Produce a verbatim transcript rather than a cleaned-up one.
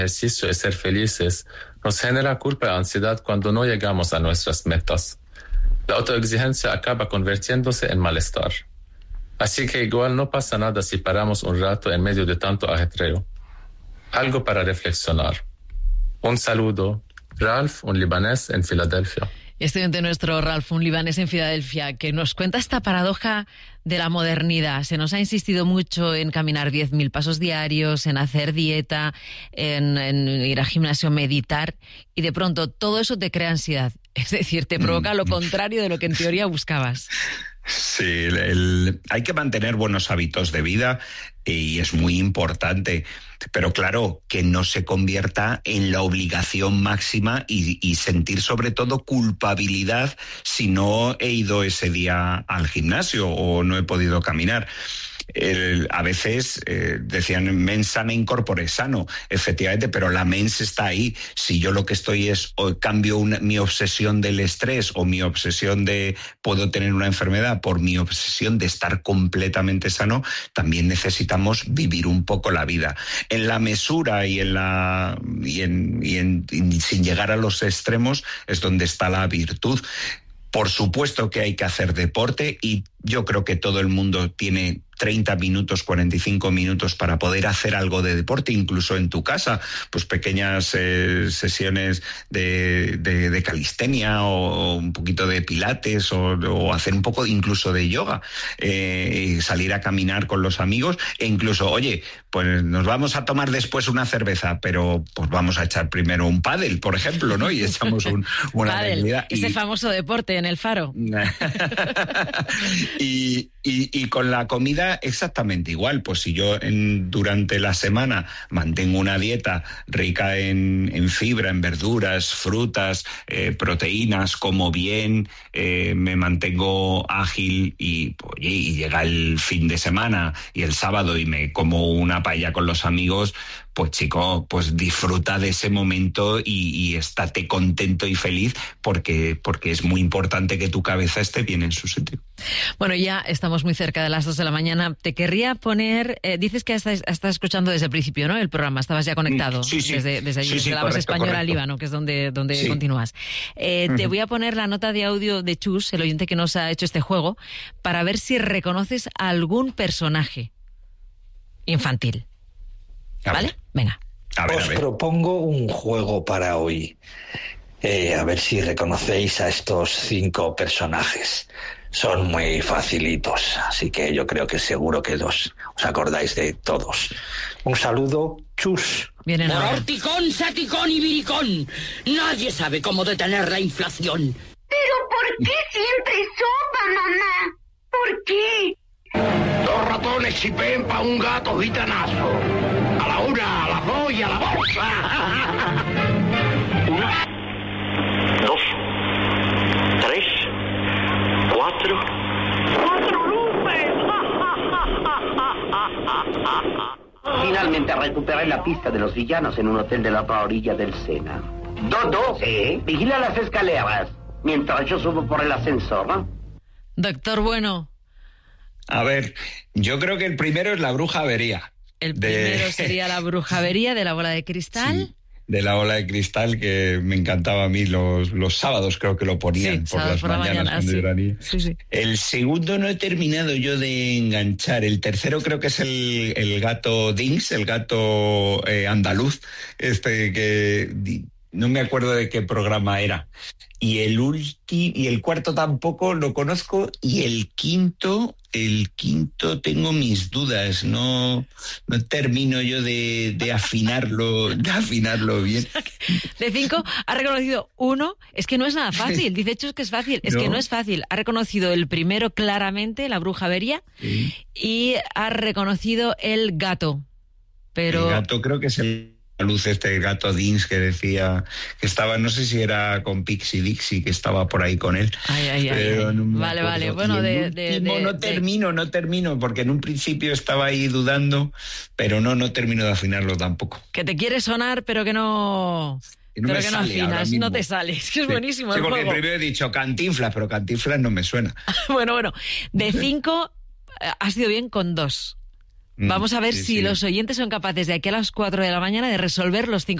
ejercicio y ser felices nos genera culpa y ansiedad cuando no llegamos a nuestras metas. La autoexigencia acaba convirtiéndose en malestar. Así que igual no pasa nada si paramos un rato en medio de tanto ajetreo. Algo para reflexionar. Un saludo. Ralph, un libanés en Filadelfia. Estudiante nuestro, Ralph, un libanés en Filadelfia, que nos cuenta esta paradoja de la modernidad. Se nos ha insistido mucho en caminar diez mil pasos diarios, en hacer dieta, en, en ir al gimnasio, meditar, y de pronto todo eso te crea ansiedad. Es decir, te provoca lo contrario de lo que en teoría buscabas. Sí, el, el, hay que mantener buenos hábitos de vida y es muy importante, pero claro, que no se convierta en la obligación máxima y, y sentir sobre todo culpabilidad si no he ido ese día al gimnasio o no he podido caminar. El, a veces eh, decían mens sana in corpore sano, efectivamente, pero la mens está ahí. Si yo lo que estoy es o cambio una, mi obsesión del estrés o mi obsesión de puedo tener una enfermedad por mi obsesión de estar completamente sano, también necesitamos vivir un poco la vida en la mesura y en la y en, y en y sin llegar a los extremos es donde está la virtud. Por supuesto que hay que hacer deporte y yo creo que todo el mundo tiene treinta minutos, cuarenta y cinco minutos para poder hacer algo de deporte, incluso en tu casa, pues pequeñas eh, sesiones de, de, de calistenia o un poquito de pilates o, o hacer un poco incluso de yoga, eh, salir a caminar con los amigos e incluso, oye, pues nos vamos a tomar después una cerveza, pero pues vamos a echar primero un pádel, por ejemplo, ¿no? Y echamos un, una pádel, actividad. Ese y... famoso deporte en el Faro. y, y, y con la comida exactamente igual. Pues si yo en, durante la semana mantengo una dieta rica en, en fibra, en verduras, frutas, eh, proteínas, como bien, eh, me mantengo ágil y, oye, y llega el fin de semana y el sábado y me como una paella con los amigos, pues chico, pues disfruta de ese momento y, y estate contento y feliz porque, porque es muy importante que tu cabeza esté bien en su sitio. Bueno, ya estamos muy cerca de las dos de la mañana. Te querría poner, eh, dices que estás, estás escuchando desde el principio, ¿no? El programa, estabas ya conectado. Sí, sí. Desde, desde, sí, desde sí, la correcto, base española correcto. Líbano, que es donde, donde Sí. continúas. Eh, uh-huh. Te voy a poner la nota de audio de Chus, el oyente que nos ha hecho este juego, para ver si reconoces a algún personaje infantil. A ¿Vale? ver. Venga. A ver, Os a ver. propongo un juego para hoy. Eh, a ver si reconocéis a estos cinco personajes. Son muy facilitos, así que yo creo que seguro que os, os acordáis de todos. Un saludo, Chus. Vienen ahora. Morticón, saticón y viricón. Nadie sabe cómo detener la inflación. ¿Pero por qué siempre sopa, mamá? ¿Por qué? Dos ratones chipen pa' un gato gitanazo. A la una, a las dos y a la bolsa. Una, dos, tres, cuatro. ¡Cuatro luces! Finalmente recuperé la pista de los villanos en un hotel de la otra orilla del Sena. Dodo, ¿Sí? vigila las escaleras mientras yo subo por el ascensor, ¿no? Doctor Bueno. A ver, yo creo que el primero es la bruja avería. El de... primero sería la brujavería de la bola de cristal. Sí, de la bola de cristal, que me encantaba a mí los, los sábados, creo que lo ponían sí, por las por la mañanas mañana, cuando sí. yo era niño. Sí, sí. El segundo no he terminado yo de enganchar. El tercero creo que es el, el gato Dings, el gato eh, andaluz, este que no me acuerdo de qué programa era. Y el último y el cuarto tampoco lo conozco, y el quinto, el quinto tengo mis dudas, no, no termino yo de, de afinarlo, de afinarlo bien. De cinco ha reconocido uno, es que no es nada fácil, dice Chus que es fácil, es No. que no es fácil. Ha reconocido el primero claramente, la brujavería, Sí. y ha reconocido el gato. Pero El gato creo que es el luz, este gato Dins que decía que estaba, no sé si era con Pixie Dixie, que estaba por ahí con él. Ay, ay, ay, Pero ay. no me Vale, acuerdo. vale. Bueno, Y el de, de, último de- no de- termino, no termino, porque en un principio estaba ahí dudando, pero no, no termino de afinarlo tampoco. que te quiere sonar, pero que no... Y no pero me que no sale ahora afinas, mismo. no te sale. Es que es Sí. buenísimo Sí, el porque juego. primero he dicho Cantinflas, pero Cantinflas no me suena. Bueno, bueno. De cinco, eh, has ido bien con dos. Vamos a ver sí, si sí. los oyentes son capaces de aquí a las cuatro de la mañana de resolver los cinco